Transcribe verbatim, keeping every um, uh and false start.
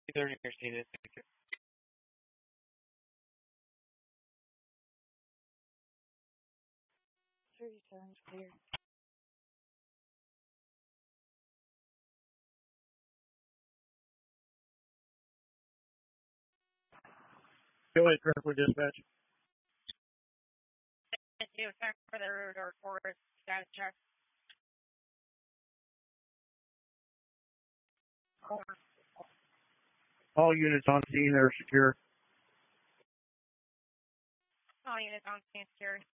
Either near seated. thirty-seven is clear. Go ahead, Kirkwood Dispatch. Thank you. Time for the route or forest status check. All units on scene are secure. All units on scene secure.